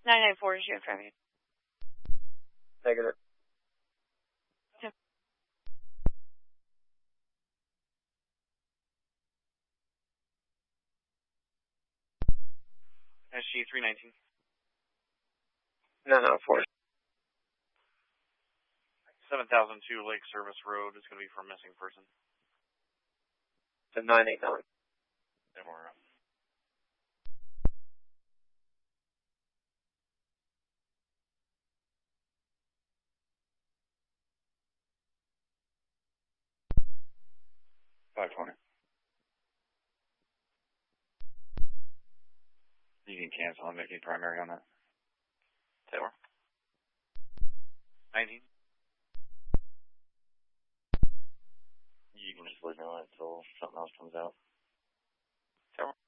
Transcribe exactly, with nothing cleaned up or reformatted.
nine nine four is your traffic. Negative. S G three nineteen. No, no, four. seven thousand two Lake Service Road is going to be for a missing person. To nine eight nine. There we're up. five twenty. You can cancel. I'm making primary on that. Taylor. nineteen. You can just leave me on it until something else comes out. Taylor.